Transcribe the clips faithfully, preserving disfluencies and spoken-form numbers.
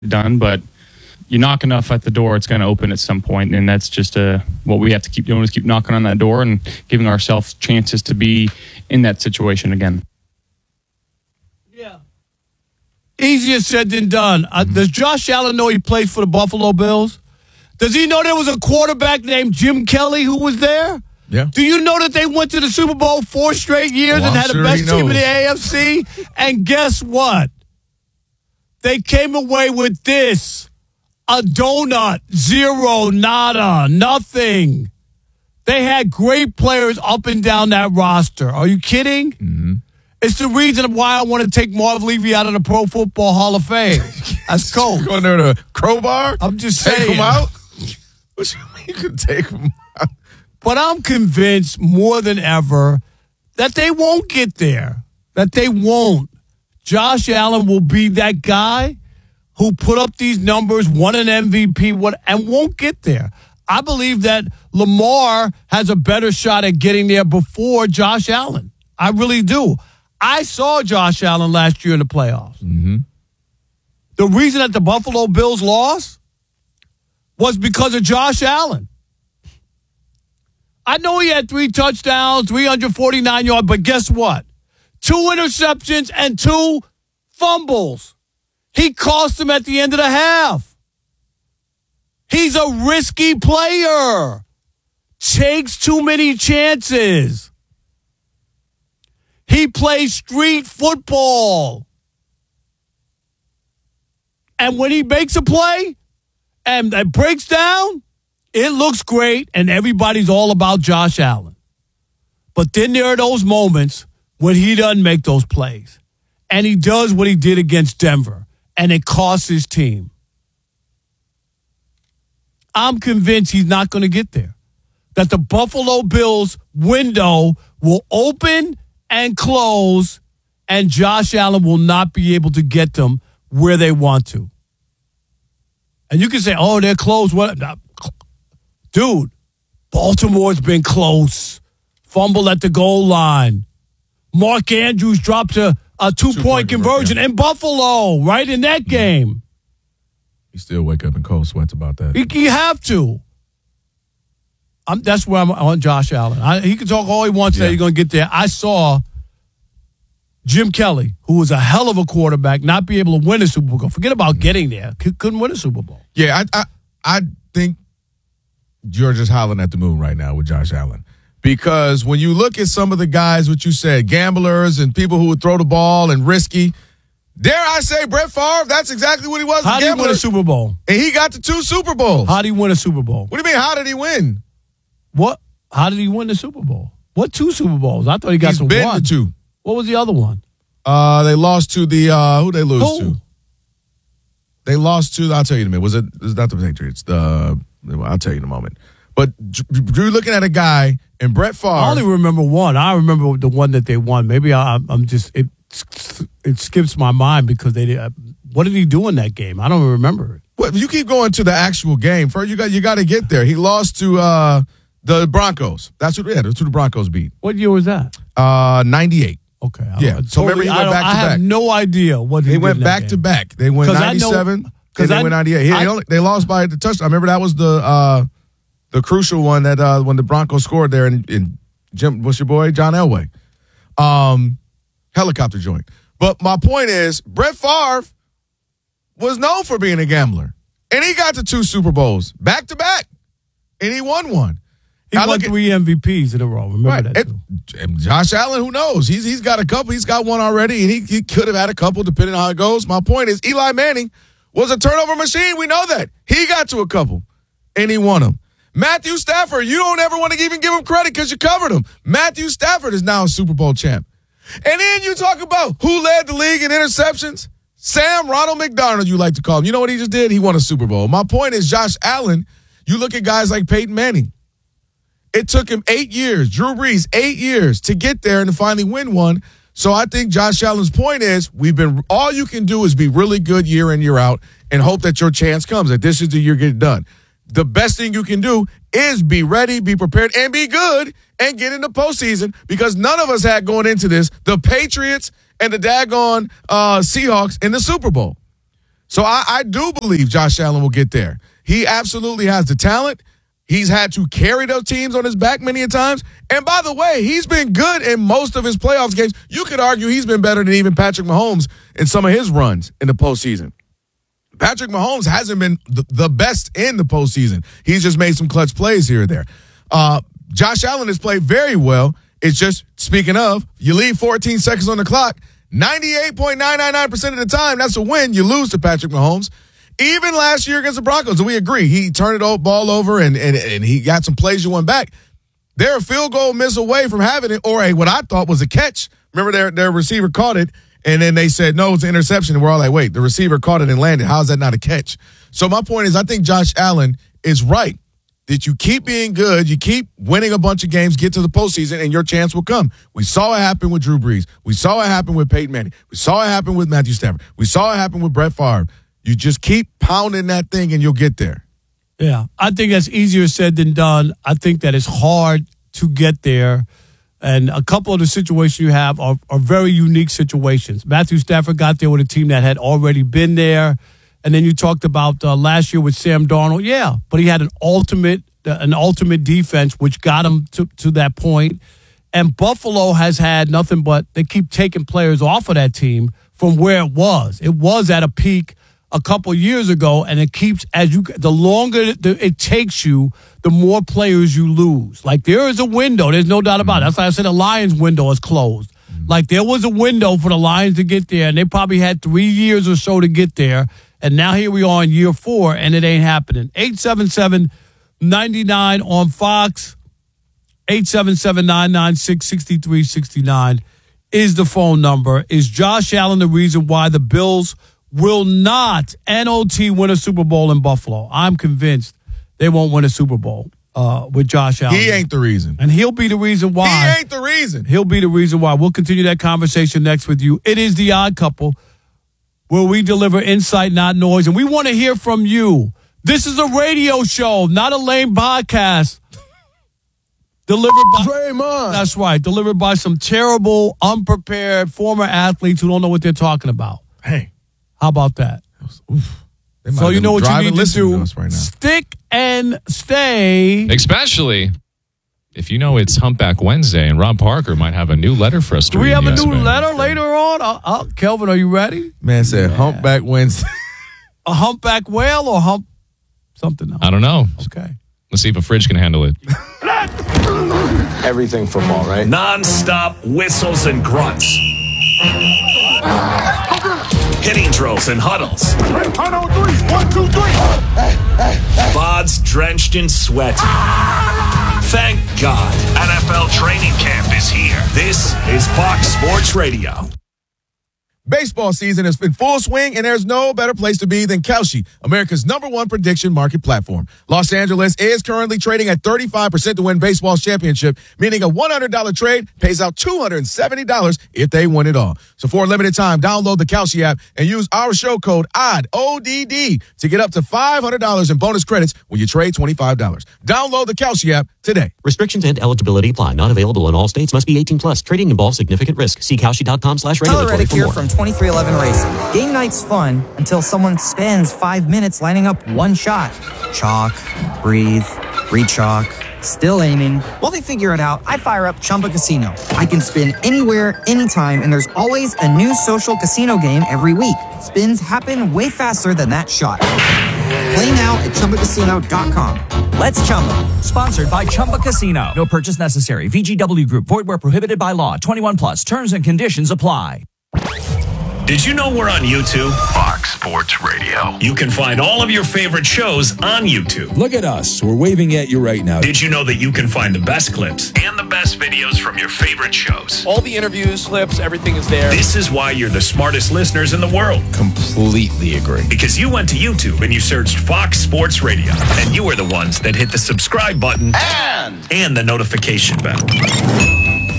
done, but you knock enough at the door, it's going to open at some point, and that's just uh, what we have to keep doing is keep knocking on that door and giving ourselves chances to be in that situation again. Yeah. Easier said than done. Uh, does Josh Allen know he plays for the Buffalo Bills? Does he know there was a quarterback named Jim Kelly who was there? Yeah. Do you know that they went to the Super Bowl four straight years Well, and I'm had sure the best he team in knows. the A F C? And guess what? They came away with this. A donut. Zero. Nada. Nothing. They had great players up and down that roster. Are you kidding? Mm-hmm. It's the reason why I want to take Marv Levy out of the Pro Football Hall of Fame. That's cold. Going there to crowbar? I'm just take saying. him out? What you mean you could take him out? But I'm convinced more than ever that they won't get there. That they won't. Josh Allen will be that guy who put up these numbers, won an M V P, what, and won't get there. I believe that Lamar has a better shot at getting there before Josh Allen. I really do. I saw Josh Allen last year in the playoffs. Mm-hmm. The reason that the Buffalo Bills lost was because of Josh Allen. I know he had three touchdowns, three hundred forty-nine yards, but guess what? Two interceptions and two fumbles. He cost them at the end of the half. He's a risky player. Takes too many chances. He plays street football. And when he makes a play and it breaks down, it looks great, and everybody's all about Josh Allen. But then there are those moments when he doesn't make those plays. And he does what he did against Denver, and it costs his team. I'm convinced he's not going to get there. That the Buffalo Bills window will open and close, and Josh Allen will not be able to get them where they want to. And you can say, oh, they're close. What? Dude, Baltimore's been close. Fumble at the goal line. Mark Andrews dropped a, a two-point, two-point conversion yeah. in Buffalo, right in that game. You still wake up in cold sweats about that. You, you have to. I'm, that's where I'm on Josh Allen. I, he can talk all he wants yeah. that he's going to get there. I saw Jim Kelly, who was a hell of a quarterback, not be able to win a Super Bowl. Forget about getting there. C- couldn't win a Super Bowl. Yeah, I, I, I think you're just howling at the moon right now with Josh Allen. Because when you look at some of the guys, what you said, gamblers and people who would throw the ball and risky, dare I say Brett Favre, that's exactly what he was. How did he win a Super Bowl? And he got to two Super Bowls. How did he win a Super Bowl? What do you mean, how did he win? What? How did he win the Super Bowl? What two Super Bowls? I thought he got He's to been one. to two. What was the other one? Uh, they lost to the, uh, who they lose who? to? They lost to, I'll tell you in a minute. Was it, it was not the Patriots. The, I'll tell you in a moment. But Drew, looking at a guy and Brett Favre. I only remember one. I remember the one that they won. Maybe I, I'm just it. It skips my mind because they did. What did he do in that game? I don't remember it. Well, you keep going to the actual game first. You got you got to get there. He lost to uh, the Broncos. That's what. Yeah, that's who the Broncos beat. What year was that? Uh, ninety-eight. Okay. I yeah. So remember he went back to I back. have no idea what he they did went in back that to game. back. They went ninety-seven. Because they I, went ninety-eight. He, I, only, they lost by the touchdown. I remember that was the uh, the crucial one that uh, when the Broncos scored there in, in Jim. What's your boy John Elway? Um, helicopter joint. But my point is, Brett Favre was known for being a gambler. And he got to two Super Bowls back to back. And he won one. He I won three at, M V Ps in a row. Remember right, that, too. And Josh Allen, who knows? He's He's got a couple. He's got one already, and he, he could have had a couple depending on how it goes. My point is, Eli Manning was a turnover machine. We know that. He got to a couple, and he won them. Matthew Stafford, you don't ever want to even give him credit because you covered him. Matthew Stafford is now a Super Bowl champ. And then you talk about who led the league in interceptions. Sam Ronald McDonald, you like to call him. You know what he just did? He won a Super Bowl. My point is, Josh Allen, you look at guys like Peyton Manning. It took him eight years, Drew Brees, eight years to get there and to finally win one. So I think Josh Allen's point is, we've been all you can do is be really good year in, year out and hope that your chance comes, that this is the year get it done. The best thing you can do is be ready, be prepared, and be good and get in the postseason because none of us had going into this the Patriots and the daggone uh, Seahawks in the Super Bowl. So I, I do believe Josh Allen will get there. He absolutely has the talent. He's had to carry those teams on his back many a times. And by the way, he's been good in most of his playoffs games. You could argue he's been better than even Patrick Mahomes in some of his runs in the postseason. Patrick Mahomes hasn't been the, the best in the postseason. He's just made some clutch plays here or there. Uh, Josh Allen has played very well. It's just, speaking of, you leave fourteen seconds on the clock, ninety-eight point nine nine nine percent of the time, that's a win. You lose to Patrick Mahomes. Even last year against the Broncos, and we agree, he turned the ball over and, and, and he got some plays you won back. They're a field goal miss away from having it, or a what I thought was a catch. Remember, their, their receiver caught it, and then they said, no, it's an interception. And we're all like, wait, the receiver caught it and landed. How is that not a catch? So my point is, I think Josh Allen is right. That you keep being good, you keep winning a bunch of games, get to the postseason, and your chance will come. We saw it happen with Drew Brees. We saw it happen with Peyton Manning. We saw it happen with Matthew Stafford. We saw it happen with Brett Favre. You just keep pounding that thing, and you'll get there. Yeah, I think that's easier said than done. I think that it's hard to get there. And a couple of the situations you have are, are very unique situations. Matthew Stafford got there with a team that had already been there. And then you talked about uh, last year with Sam Darnold. Yeah, but he had an ultimate uh, an ultimate defense, which got him to, to that point. And Buffalo has had nothing but they keep taking players off of that team from where it was. It was at a peak a couple years ago, and it keeps, as you, the longer it takes you, the more players you lose. Like, there is a window. There's no doubt about it. That's why I said the Lions window is closed. Like, there was a window for the Lions to get there, and they probably had three years or so to get there. And now here we are in year four, and it ain't happening. eight seven seven, nine nine on Fox. eight seven seven, nine nine six, six three six nine is the phone number. Is Josh Allen the reason why the Bills will not, N O T, win a Super Bowl in Buffalo? I'm convinced they won't win a Super Bowl uh, with Josh Allen. He ain't the reason. And he'll be the reason why. He ain't the reason. He'll be the reason why. We'll continue that conversation next with you. It is The Odd Couple, where we deliver insight, not noise. And we want to hear from you. This is a radio show, not a lame podcast. Delivered by Draymond. That's right. Delivered by some terrible, unprepared former athletes who don't know what they're talking about. Hey. How about that? Oof. So you know what you need to do. To right now. Stick and stay. Especially if you know it's Humpback Wednesday and Rob Parker might have a new letter for us to Do we read. have a Yes, new man. letter later on? Uh, uh, Kelvin, are you ready? Man said Humpback Wednesday. A humpback whale or hump something else? I don't know. Okay. Let's see if a fridge can handle it. Everything football, right? Non-stop whistles and grunts. Hitting drills and huddles. One, two, three. Bods drenched in sweat. Thank God. N F L training camp is here. This is Fox Sports Radio. Baseball season is in full swing, and there's no better place to be than Kalshi, America's number one prediction market platform. Los Angeles is currently trading at thirty-five percent to win baseball's championship, meaning a one hundred dollars trade pays out two hundred seventy dollars if they win it all. So for a limited time, download the Kalshi app and use our show code O D D, O D D, to get up to five hundred dollars in bonus credits when you trade twenty-five dollars. Download the Kalshi app today. Restrictions and eligibility apply. Not available in all states. Must be eighteen plus. Trading involves significant risk. See Kalshi.com slash Tyler regulatory Reddick for here more. from twenty-three eleven Racing. Game night's fun until someone spends five minutes lining up one shot. Chalk, breathe, re-chalk, still aiming. While they figure it out, I fire up Chumba Casino. I can spin anywhere, anytime, and there's always a new social casino game every week. Spins happen way faster than that shot. Play now at Chumba Casino dot com. Let's Chumba. Sponsored by Chumba Casino. No purchase necessary. V G W Group. Void where prohibited by law. twenty-one plus. Terms and conditions apply. Did you know we're on YouTube? Fox Sports Radio. You can find all of your favorite shows on YouTube. Look at us. We're waving at you right now. Did you know that you can find the best clips and the best videos from your favorite shows? All the interviews, clips, everything is there. This is why you're the smartest listeners in the world. Completely agree. Because you went to YouTube and you searched Fox Sports Radio, and you are the ones that hit the subscribe button And, and the notification bell.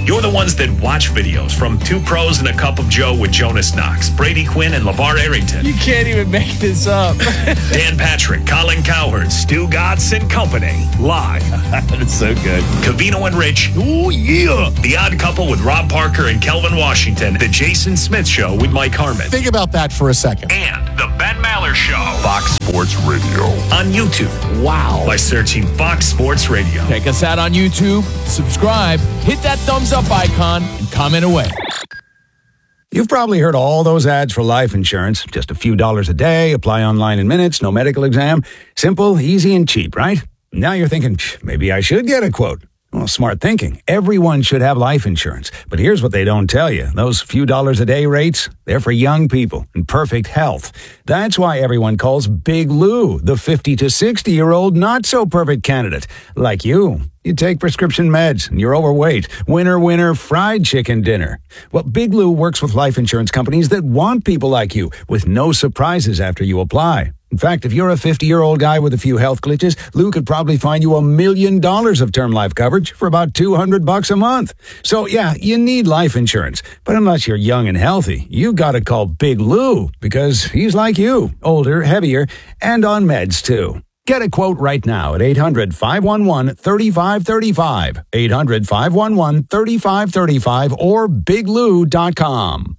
You're the ones that watch videos from Two Pros and a Cup of Joe with Jonas Knox, Brady Quinn, and LeVar Arrington. You can't even make this up. Dan Patrick, Colin Cowherd, Stu Gatz and company. Live. That's so good. Covino and Rich. Oh, yeah. The Odd Couple with Rob Parker and Kelvin Washington. The Jason Smith Show with Mike Harmon. Think about that for a second. And The Ben Maller Show. Fox Sports Radio. On YouTube. Wow. By searching Fox Sports Radio. Check us out on YouTube. Subscribe. Hit that thumbs up icon and comment away. You've probably heard all those ads for life insurance. Just a few dollars a day, apply online in minutes, no medical exam. Simple, easy, and cheap, right? Now you're thinking, maybe I should get a quote. Well, smart thinking. Everyone should have life insurance. But here's what they don't tell you. Those few dollars a day rates, they're for young people in perfect health. That's why everyone calls Big Lou the fifty to sixty-year-old not-so-perfect candidate. Like you. You take prescription meds and you're overweight. Winner, winner, fried chicken dinner. Well, Big Lou works with life insurance companies that want people like you with no surprises after you apply. In fact, if you're a fifty-year-old guy with a few health glitches, Lou could probably find you a million dollars of term life coverage for about two hundred bucks a month. So yeah, you need life insurance. But unless you're young and healthy, you gotta call Big Lou because he's like you, older, heavier, and on meds too. Get a quote right now at eight hundred, five one one, three five three five, eight hundred, five one one, three five three five, or big lou dot com.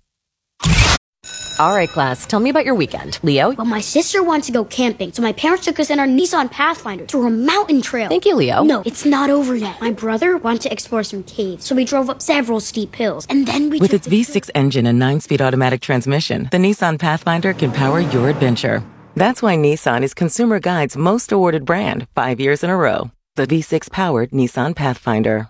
All right, class, tell me about your weekend. Leo? Well, my sister wants to go camping, so my parents took us in our Nissan Pathfinder through a mountain trail. Thank you, Leo. No, it's not over yet. My brother wanted to explore some caves, so we drove up several steep hills, and then we With took its V six engine and nine-speed automatic transmission, the Nissan Pathfinder can power your adventure. That's why Nissan is Consumer Guide's most awarded brand, five years in a row. The V six-powered Nissan Pathfinder.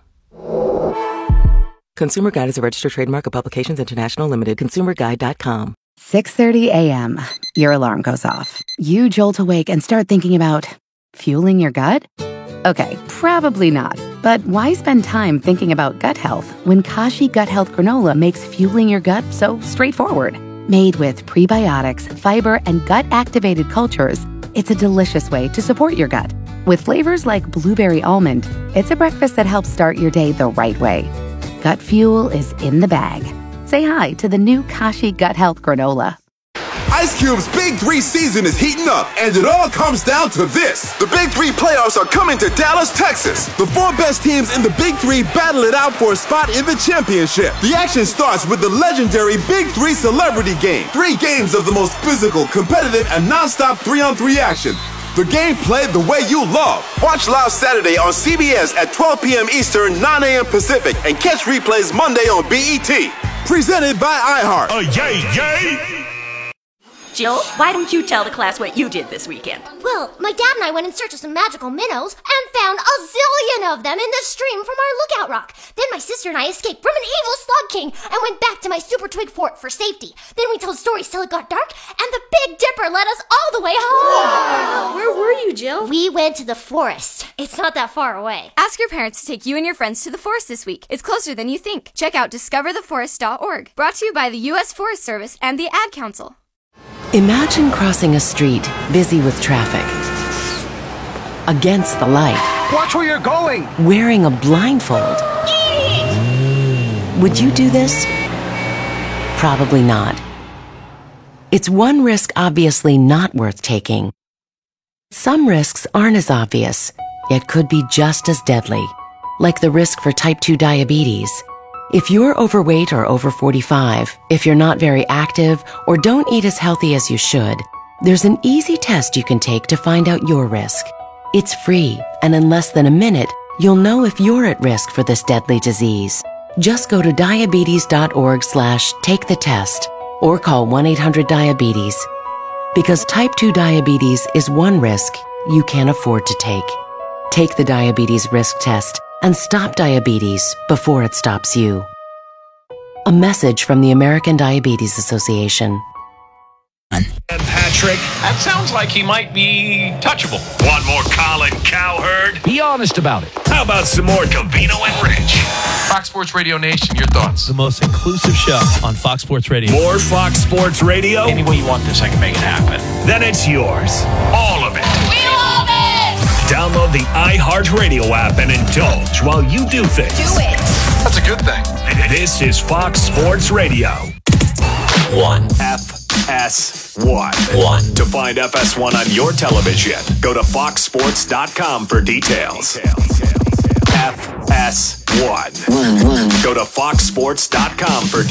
Consumer Guide is a registered trademark of Publications International Limited. consumer guide dot com. six thirty a.m. Your alarm goes off. You jolt awake and start thinking about fueling your gut? Okay, probably not. But why spend time thinking about gut health when Kashi Gut Health Granola makes fueling your gut so straightforward? Made with prebiotics, fiber, and gut-activated cultures, it's a delicious way to support your gut. With flavors like blueberry almond, it's a breakfast that helps start your day the right way. Gut fuel is in the bag. Say hi to the new Kashi Gut Health Granola. Ice Cube's Big Three season is heating up, and it all comes down to this. The Big Three playoffs are coming to Dallas, Texas. The four best teams in the Big Three battle it out for a spot in the championship. The action starts with the legendary Big Three Celebrity Game. Three games of the most physical, competitive, and non-stop three-on-three action. The game played the way you love. Watch live Saturday on C B S at twelve p.m. Eastern, nine a.m. Pacific, and catch replays Monday on B E T. Presented by iHeart. Oh, yay, yay! Jill, why don't you tell the class what you did this weekend? Well, my dad and I went in search of some magical minnows and found a zillion of them in the stream from our lookout rock. Then my sister and I escaped from an evil slug king and went back to my super twig fort for safety. Then we told stories till it got dark, and the Big Dipper led us all the way home. Wow. Where were you, Jill? We went to the forest. It's not that far away. Ask your parents to take you and your friends to the forest this week. It's closer than you think. Check out discover the forest dot org. Brought to you by the U S Forest Service and the Ad Council. Imagine crossing a street busy with traffic. Against the light. Watch where you're going! Wearing a blindfold. Would you do this? Probably not. It's one risk obviously not worth taking. Some risks aren't as obvious, yet could be just as deadly, like the risk for type two diabetes. If you're overweight or over forty-five, if you're not very active, or don't eat as healthy as you should, there's an easy test you can take to find out your risk. It's free, and in less than a minute, you'll know if you're at risk for this deadly disease. Just go to diabetes dot org slash take the test, or call one eight hundred diabetes. Because type two diabetes is one risk you can't afford to take. Take the diabetes risk test and stop diabetes before it stops you. A message from the American Diabetes Association. And Patrick. That sounds like he might be touchable. Want more Colin Cowherd? Be honest about it. How about some more Covino and Rich? Fox Sports Radio Nation, your thoughts? The most inclusive show on Fox Sports Radio. More Fox Sports Radio? Any way you want this, I can make it happen. Then it's yours. All of it. We love it! Download the iHeartRadio app and indulge while you do things. Do it! That's a good thing. This is Fox Sports Radio. One. F S one. One. To find F S one on your television, go to fox sports dot com for details. F S one. Go to fox sports dot com for details.